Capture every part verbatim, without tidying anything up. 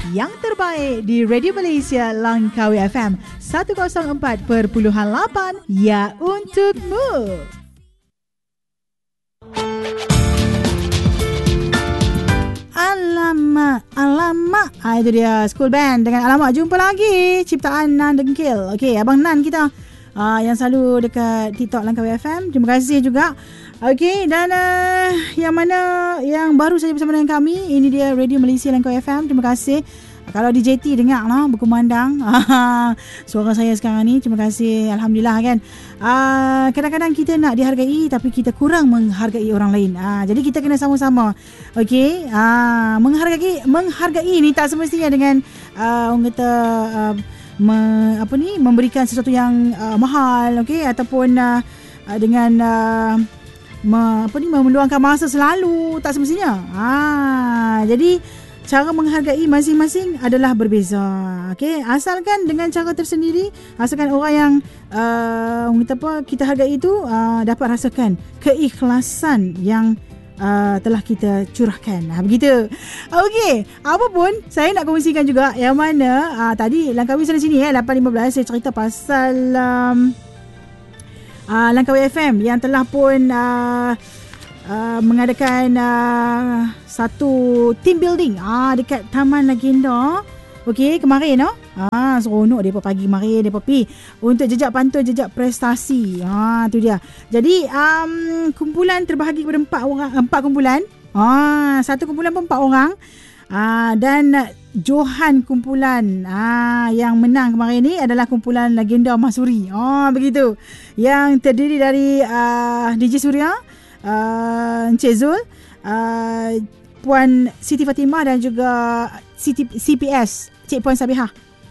yang terbaik di Radio Malaysia Langkawi F M seratus empat perpuluhan lapan. Ya, untukmu. Alamak, alamak. Ah, itu dia School Band dengan Alamak. Jumpa lagi ciptaan Nan Dengkil. Okey, Abang Nan kita uh, yang selalu dekat TikTok Langkawi F M. Terima kasih juga. Okey, dan uh, yang mana yang baru saja bersama dengan kami, ini dia Radio Malaysia Langkawi F M. Terima kasih. Kalau D J T dengar lah berkumandang suara saya sekarang ni. Terima kasih, Alhamdulillah kan. uh, Kadang-kadang kita nak dihargai tapi kita kurang menghargai orang lain. uh, Jadi kita kena sama-sama. Okey, uh, Menghargai Menghargai ni tak semestinya dengan uh, orang kata uh, me, apa ni memberikan sesuatu yang uh, mahal, okey, ataupun uh, uh, dengan uh, me, apa ni meluangkan masa selalu. Tak semestinya. uh, Jadi cara menghargai masing-masing adalah berbeza. Okey, asalkan dengan cara tersendiri, asalkan orang yang uh, kita apa kita hargai itu uh, dapat rasakan keikhlasan yang uh, telah kita curahkan. Ha, begitu. Okey, apa pun saya nak kongsikan juga yang mana uh, tadi Langkawi sana sini eh lapan lima belas saya cerita pasal um, uh, Langkawi F M yang telah pun uh, Uh, mengadakan uh, satu team building ah uh, dekat Taman Legenda. Okey, kemarin no. Ah uh, seronok depa pagi mari depa pi untuk jejak pantun jejak prestasi. Ah uh, tu dia. Jadi um, kumpulan terbahagi kepada empat orang, empat kumpulan. Ah uh, satu kumpulan pun empat orang. Ah uh, dan Johan kumpulan ah yang menang kemarin ni adalah kumpulan Legenda Masuri. Ah uh, begitu. Yang terdiri dari uh, D J Surya, Uh, Encik Zul, uh, Puan Siti Fatimah dan juga C P S Cik Puan Sabihah.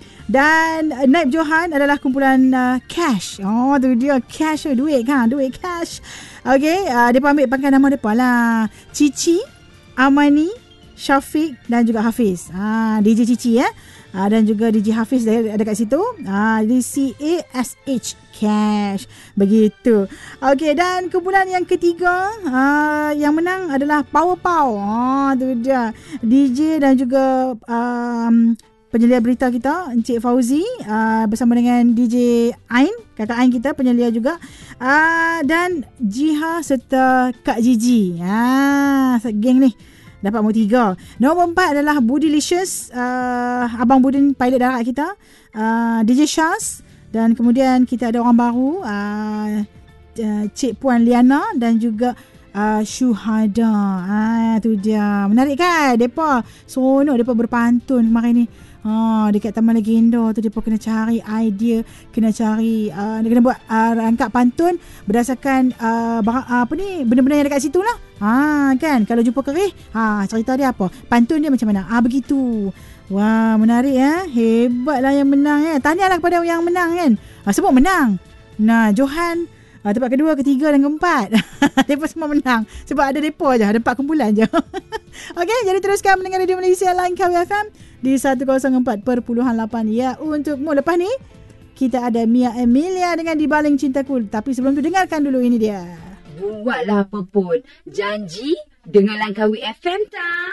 Dan uh, Naib Johan adalah kumpulan uh, Cash. Oh tu dia cash, duit kan, duit cash. Okey, uh, dia ambil pangkat nama depa lah. Cici, Amani, Syafiq dan juga Hafiz. Ah, D J Cici ya. Eh? Uh, dan juga D J Hafiz ada kat situ. Ah, uh, C A S H Cash. Begitu. Okey, dan kumpulan yang ketiga uh, yang menang adalah Power Pow. Ah, tu dia. D J dan juga um, penyelia berita kita Encik Fauzi uh, bersama dengan D J Ain, kakak Ain kita penyelia juga. Uh, dan Jiha serta Kak Gigi. Ah, geng ni dapat nombor tiga. Nombor empat adalah Bodylicious, uh, Abang Budin pilot darat kita, uh, D J Shaz. Dan kemudian kita ada orang baru, uh, uh, Cik Puan Liana dan juga uh, Syuhada. Ah, tu dia. Menarik kan? Depa seronok depa berpantun kemarin ni. Ha, dekat Taman Legenda tu depa kena cari idea, kena cari uh, kena buat uh, rangkap pantun berdasarkan uh, barang, uh, apa ni benda-benda yang dekat situ lah. Ha, kan kalau jumpa kerih, ha, cerita dia apa? Pantun dia macam mana? Ah, begitu. Wah, menarik ya. Hebatlah yang menang kan. Tahniahlah kepada yang menang kan. Ha, sebut menang. Nah, Johan uh, tempat kedua, ketiga dan keempat. Depa semua menang. Sebab ada depa je, ada empat kumpulan je. Okey, jadi teruskan mendengar Radio Malaysia Langkawi F M di seratus empat perpuluhan lapan. Ya, untukmu. Lepas ni kita ada Mia Emilia dengan Di Baling Cintaku. Tapi sebelum tu dengarkan dulu ini dia. Buatlah apa pun janji dengan Langkawi F M tak?